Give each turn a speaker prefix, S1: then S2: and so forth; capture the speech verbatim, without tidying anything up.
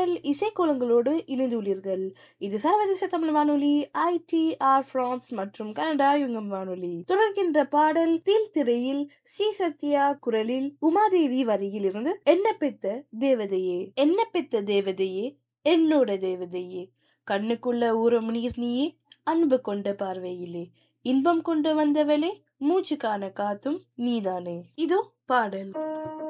S1: நீங்கள் இசைக்கோலங்களோடு இணைந்துள்ளீர்கள். இது சர்வதேச தமிழ் வானொலி ஐ டி ஆர் பிரான்ஸ் மற்றும் கனடா யுங்கம் வானொலி. தொடர்கின்ற பாடல் தீல் திரையில் சி சத்யா குரலில் உமாதேவி வரியில் இருந்து என்ன பெத்த தேவதையே என்ன பெத்த தேவதையே என்னோட தேவதையே கண்ணுக்குள்ள ஊறும் நீர் நீயே அன்பு கொண்ட பார்வையிலே இன்பம் கொண்டு வந்தவளே மூச்சுக்கான காத்தும் நீதானே. இதோ பாடல்.